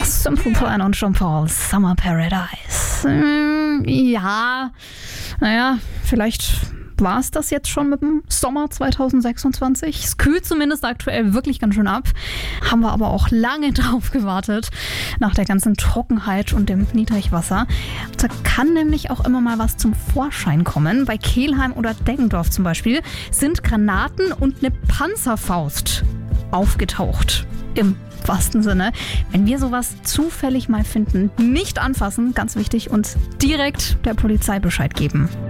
Simple Plan und Sean Paul, Summer Paradise. Ja, naja, vielleicht war es das jetzt schon mit dem Sommer 2026. Es kühlt zumindest aktuell wirklich ganz schön ab. Haben wir aber auch lange drauf gewartet, nach der ganzen Trockenheit und dem Niedrigwasser. Da kann nämlich auch immer mal was zum Vorschein kommen. Bei Kelheim oder Deggendorf zum Beispiel sind Granaten und eine Panzerfaust aufgetaucht. Im wahrsten Sinne. Wenn wir sowas zufällig mal finden, nicht anfassen, ganz wichtig, und direkt der Polizei Bescheid geben.